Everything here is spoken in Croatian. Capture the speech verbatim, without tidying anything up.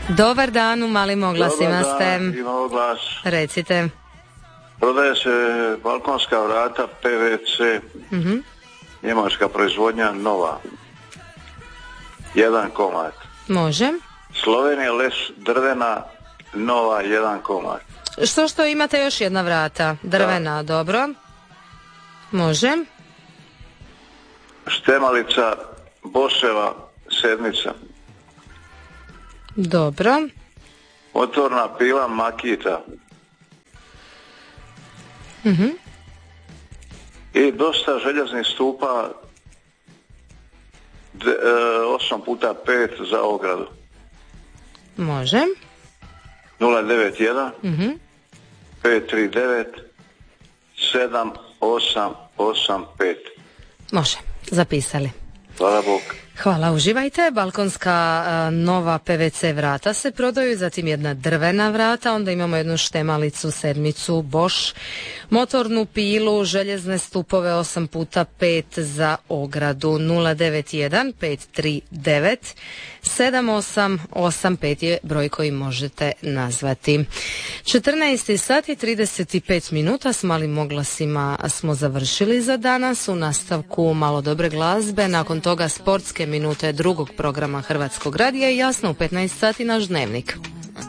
Dobar dan, u malim oglasima Dobar ste. dan, ima oglas. Recite. Prodaje se balkonska vrata P V C, Mhm. njemačka proizvodnja, nova. Jedan komad. Može. Slovenija les drvena, nova, jedan komad. Što što imate još jedna vrata? Drvena, dobro. Može. Štemalica Boseva, sedmica. Dobro. Motorna pila Makita. Mhm. I dosta željeznih stupa de, e, osam puta pet za ogradu. Može. nula devet jedan Mhm. pet tri devet sedam osam osam pet. Može. Zapisali. Hvala Bog. Hvala, uživajte. Balkonska a, nova P V C vrata se prodaju, zatim jedna drvena vrata, onda imamo jednu štemalicu, sedmicu, Bosch, motornu pilu, željezne stupove osam puta pet za ogradu. Nula devet jedan pet tri devet sedam osam osam pet je broj koji možete nazvati. četrnaest sati i trideset pet minuta s malim oglasima smo završili za danas. U nastavku malo dobre glazbe, nakon toga sportske minute drugog programa Hrvatskog radija i jasno u petnaest sati naš dnevnik.